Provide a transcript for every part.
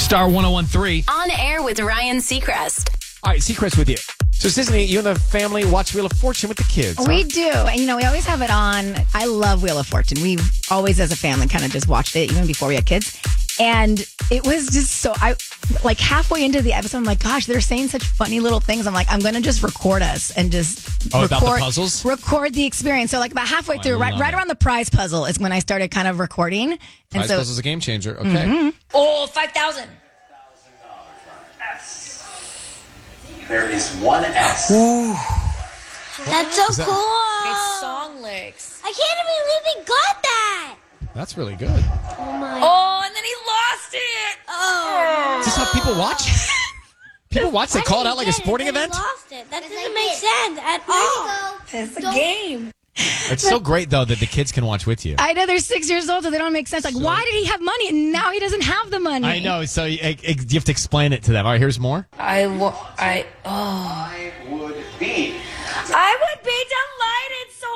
Star 101.3. On air with Ryan Seacrest. All right, Seacrest with you. So, Sisney, you and the family watch Wheel of Fortune with the kids. Huh? We do. And, we always have it on. I love Wheel of Fortune. We always, as a family, kind of just watched it, even before we had kids. And it was just so, halfway into the episode, I'm like, gosh, they're saying such funny little things. I'm like, I'm going to just record us and just about the puzzles? Record the experience. So, about halfway through, right around the prize puzzle is when I started kind of recording. Prize puzzle is a game changer. Okay. Mm-hmm. Oh, $5,000. There is one S. Ooh. That's so cool. It's song lyrics. I can't believe we got that. That's really good. Oh, my. Oh, and then he lost it. Oh. Is this how people watch? People watch? They call it out like a sporting event? Lost it. That doesn't make sense at all. It's a game. It's so great, though, that the kids can watch with you. I know they're 6 years old, so they don't make sense. Like, why did he have money and now he doeses't have the money? I know, so you have to explain it to them. All right, here's more. I would be. I would be delighted. So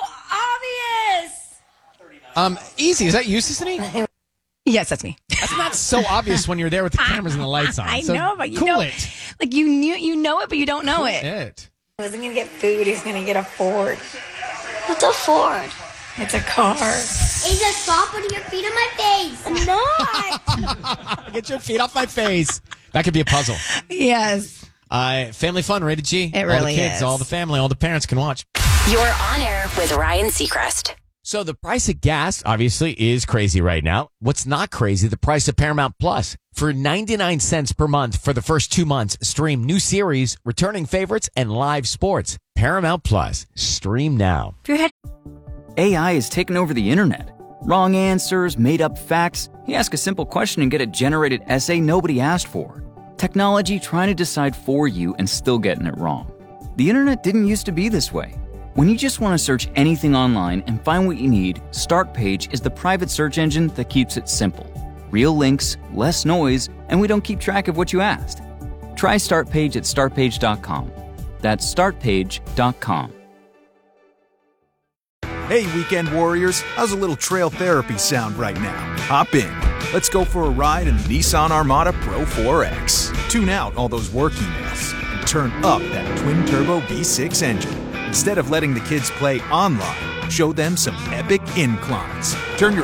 obvious. Easy. Is that you, Sisney? Yes, that's me. That's not so obvious when you're there with the cameras and the lights on. I So know, but you cool know it. Like, you know it, but you don't know Cool it. He wasn't going to get food. He's going to get a Ford. What's a Ford? It's a car. Asa, stop putting your feet on my face. I'm not. Get your feet off my face. That could be a puzzle. Yes. Family fun, rated G. It all really the kids, is. all the family, all the parents can watch. You're on air with Ryan Seacrest. So the price of gas, obviously, is crazy right now. What's not crazy, the price of Paramount Plus. For 99 cents per month for the first 2 months, stream new series, returning favorites, and live sports. Paramount Plus. Stream now. AI has taken over the internet. Wrong answers, made up facts. You ask a simple question and get a generated essay nobody asked for. Technology trying to decide for you and still getting it wrong. The internet didn't used to be this way. When you just want to search anything online and find what you need, Startpage is the private search engine that keeps it simple. Real links, less noise, and we don't keep track of what you asked. Try Startpage at startpage.com. That's startpage.com. Hey, weekend warriors, how's a little trail therapy sound right now? Hop in. Let's go for a ride in the Nissan Armada Pro 4X. Tune out all those work emails and turn up that twin-turbo V6 engine. Instead of letting the kids play online, show them some epic inclines. Turn your